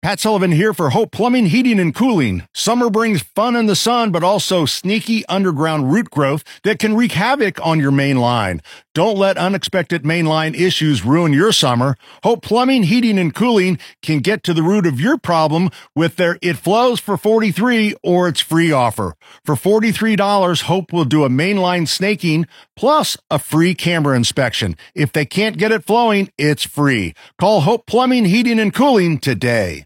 Pat Sullivan here for Hope Plumbing, Heating, and Cooling. Summer brings fun in the sun, but also sneaky underground root growth that can wreak havoc on your main line. Don't let unexpected mainline issues ruin your summer. Hope Plumbing, Heating, and Cooling can get to the root of your problem with their It Flows for $43 or It's Free offer. For $43, Hope will do a mainline snaking plus a free camera inspection. If they can't get it flowing, it's free. Call Hope Plumbing, Heating, and Cooling today.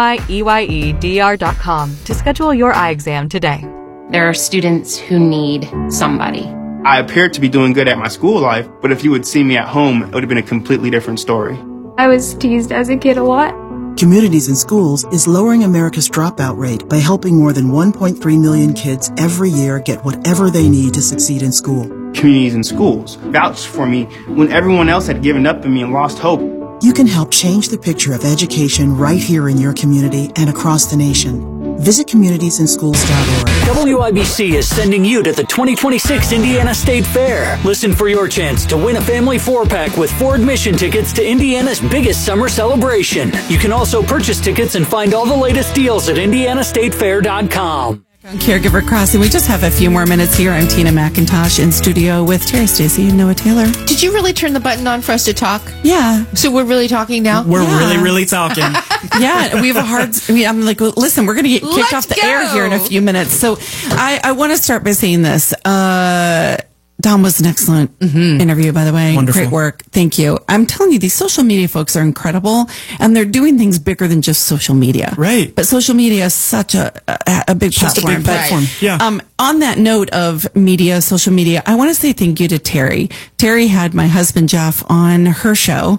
MYEYEDR.com to schedule your eye exam today. There are students who need somebody. I appeared to be doing good at my school life, but if you would see me at home, it would have been a completely different story. I was teased as a kid a lot. Communities in Schools is lowering America's dropout rate by helping more than 1.3 million kids every year get whatever they need to succeed in school. Communities in Schools vouched for me when everyone else had given up on me and lost hope. You can help change the picture of education right here in your community and across the nation. Visit communitiesinschools.org. WIBC is sending you to the 2026 Indiana State Fair. Listen for your chance to win a family 4-pack with 4 admission tickets to Indiana's biggest summer celebration. You can also purchase tickets and find all the latest deals at indianastatefair.com. On Caregiver Crossing, we just have a few more minutes here. I'm Tina McIntosh in studio with Terry Stacy and Noah Taylor. Did you really turn the button on for us to talk? Yeah. So we're really talking now? We're really talking. Yeah, we have a hard... I'm like, listen, we're going to get kicked off the air here in a few minutes. So I want to start by saying this. Dom was an excellent interview, by the way. Wonderful. Great work. Thank you. I'm telling you, these social media folks are incredible, and they're doing things bigger than just social media. Right. But social media is such a big platform. A big platform. But, yeah. On that note of media, social media, I want to say thank you to Terry. Terry had my husband Jeff on her show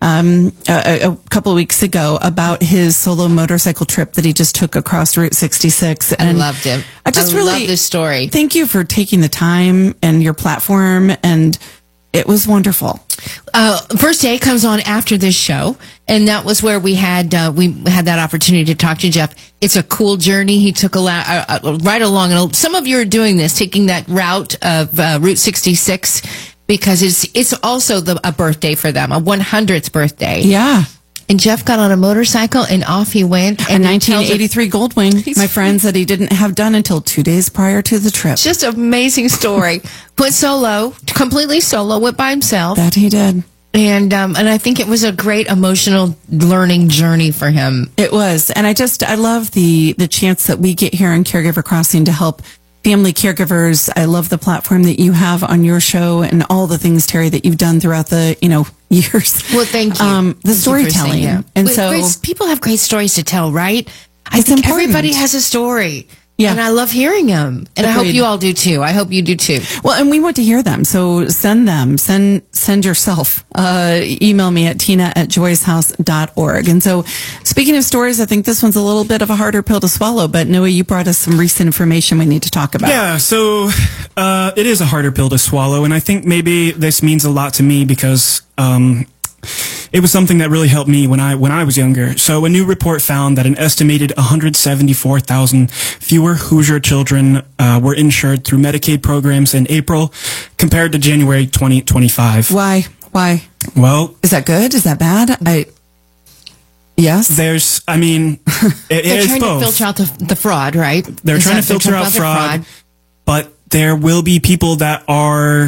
a couple of weeks ago about his solo motorcycle trip that he just took across Route 66. And I loved him. I love this story. Thank you for taking the time and your platform, and it was wonderful. First Day comes on after this show, and that was where we had that opportunity to talk to Jeff. It's a cool journey. He took right along, and some of you are doing this, taking that route of Route 66. Because it's also a birthday for them, a 100th birthday. Yeah. And Jeff got on a motorcycle and off he went. A 1983 Goldwing. My friend said he didn't have done until 2 days prior to the trip. Just an amazing story. Went solo, completely solo, went by himself. That he did. And I think it was a great emotional learning journey for him. It was. And I love the chance that we get here on Caregiver Crossing to help family caregivers. I love the platform that you have on your show and all the things, Terry, that you've done throughout the, years. Well, thank you. The storytelling. And people have great stories to tell, right? I think think everybody has a story. Yeah. And I love hearing them. And I hope you all do too. I hope you do too. Well, and we want to hear them. So send them. Send yourself. Email me at tina@joyshouse.org. And so speaking of stories, I think this one's a little bit of a harder pill to swallow. But Noah, you brought us some recent information we need to talk about. Yeah, so it is a harder pill to swallow. And I think maybe this means a lot to me because it was something that really helped me when I was younger. So a new report found that an estimated 174,000 fewer Hoosier children were insured through Medicaid programs in April compared to January 2025. Why? Well, is that good? Is that bad? Yes. It is both. They're trying to filter out the fraud, right? They're trying to filter out fraud, but there will be people that are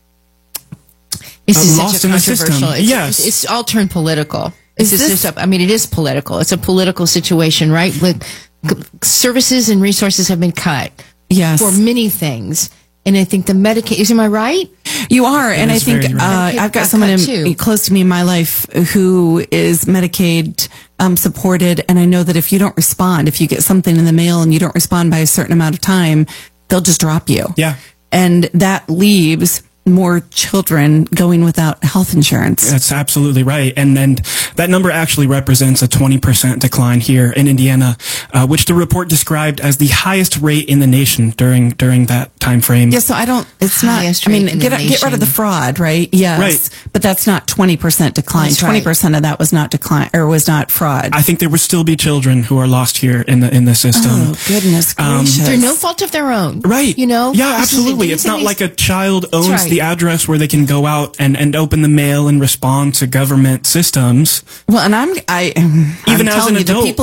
This is lost such a in the system. controversial. Yes. It's all turned political. It is political. It's a political situation, right? With services and resources have been cut. Yes. For many things. And I think the Medicaid, am I right? You are. And I think I've got someone close to me in my life who is Medicaid supported. And I know that if you don't respond, if you get something in the mail and you don't respond by a certain amount of time, they'll just drop you. Yeah. And that leaves more children going without health insurance. That's absolutely right. And that number actually represents a 20% decline here in Indiana, which the report described as the highest rate in the nation during that time frame. Yeah, so it's not, get rid of the fraud, right? Yes. Right. But that's not 20% decline. 20% of that was not decline, or was not fraud. I think there will still be children who are lost here in the system. Oh, goodness gracious. Through no fault of their own. Right. Yeah, absolutely. It's not like a child owns the address where they can go out and open the mail and respond to government systems. Well, and I'm even as an adult.